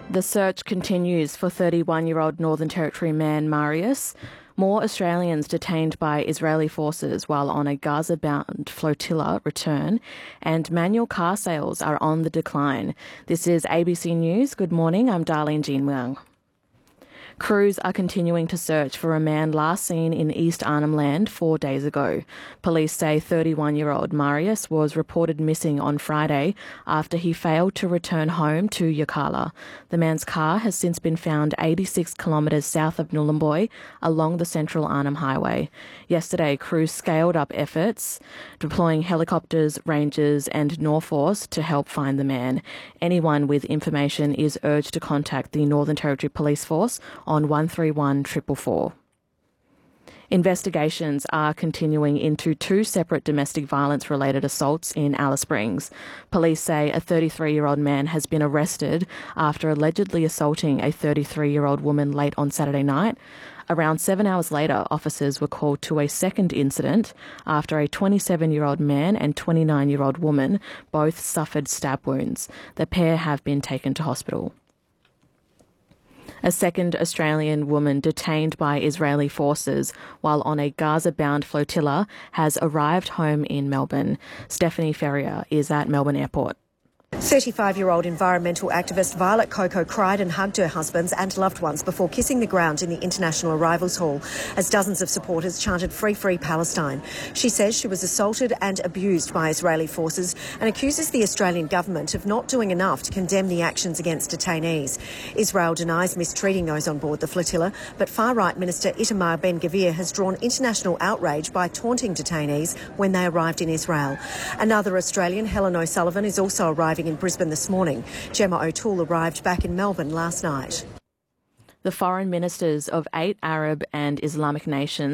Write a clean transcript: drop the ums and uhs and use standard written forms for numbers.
The search continues for 31-year-old Northern Territory man Marius. More Australians detained by Israeli forces while on a Gaza-bound flotilla return, and manual car sales are on the decline. This is ABC News. Good morning, I'm Darlene Jean Wang. Crews are continuing to search for a man last seen in East Arnhem Land 4 days ago. Police say 31-year-old Marius was reported missing on Friday after he failed to return home to Yirrkala. The man's car has since been found 86 kilometres south of Nhulunbuy along the Central Arnhem Highway. Yesterday, crews scaled up efforts, deploying helicopters, rangers and Norforce to help find the man. Anyone with information is urged to contact the Northern Territory Police Force on 131 444. Investigations are continuing into 2 separate domestic violence-related assaults in Alice Springs. Police say a 33-year-old man has been arrested after allegedly assaulting a 33-year-old woman late on Saturday night. Around 7 hours later, officers were called to a second incident after a 27-year-old man and 29-year-old woman both suffered stab wounds. The pair have been taken to hospital. A second Australian woman detained by Israeli forces while on a Gaza-bound flotilla has arrived home in Melbourne. Stephanie Ferrier is at Melbourne Airport. 35-year-old environmental activist Violet Coco cried and hugged her husbands and loved ones before kissing the ground in the International Arrivals Hall as dozens of supporters chanted "Free, Free Palestine." She says she was assaulted and abused by Israeli forces and accuses the Australian government of not doing enough to condemn the actions against detainees. Israel denies mistreating those on board the flotilla, but far-right Minister Itamar Ben-Gvir has drawn international outrage by taunting detainees when they arrived in Israel. Another Australian, Helen O'Sullivan, is also arriving in Brisbane this morning. Gemma O'Toole arrived back in Melbourne last night. The foreign ministers of 8 Arab and Islamic nations